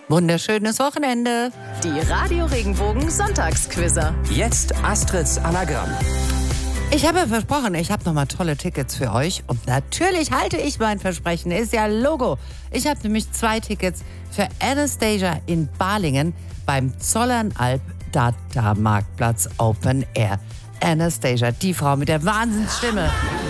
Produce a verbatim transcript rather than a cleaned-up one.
Wunderschönes Wochenende. Die Radio Regenbogen Sonntagsquizzer. Jetzt Astrids Anagramm. Ich habe versprochen, ich habe nochmal tolle Tickets für euch. Und natürlich halte ich mein Versprechen, ist ja Logo. Ich habe nämlich zwei Tickets für Anastasia in Balingen beim Zollernalb Data Marktplatz Open Air. Anastasia, die Frau mit der Wahnsinnsstimme.